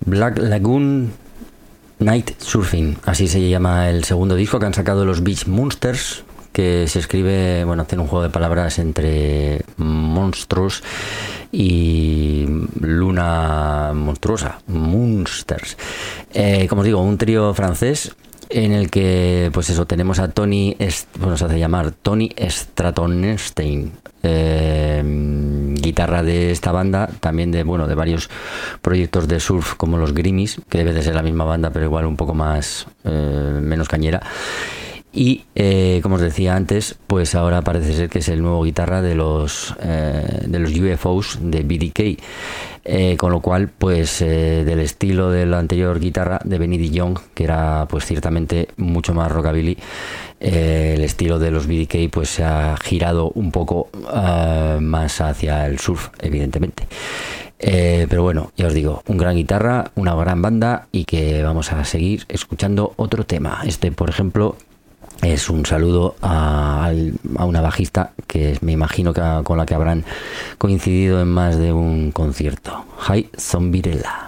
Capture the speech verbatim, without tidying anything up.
Black Lagoon Night Surfing, así se llama el segundo disco que han sacado los Beach Monsters, que se escribe, bueno, hacen un juego de palabras entre monstruos y luna monstruosa, Monsters. Eh, como os digo, un trío francés en el que, pues eso, tenemos a Tony, Est- bueno, se hace llamar Tony Stratonstein, eh, guitarra de esta banda, también de, bueno, de varios proyectos de surf como los Grimis, que debe de ser la misma banda, pero igual un poco más, eh, menos cañera. Y eh, como os decía antes, pues ahora parece ser que es el nuevo guitarra de los eh, de los U F Os de B D K, eh, con lo cual, pues eh, del estilo de la anterior guitarra de Benny de Jong, que era pues ciertamente mucho más rockabilly, eh, el estilo de los B D K pues se ha girado un poco uh, más hacia el surf, evidentemente. Eh, pero bueno, ya os digo, un gran guitarra, una gran banda, y que vamos a seguir escuchando otro tema. Este, por ejemplo, es un saludo a, a una bajista que me imagino que con la que habrán coincidido en más de un concierto. Hi Zombirella.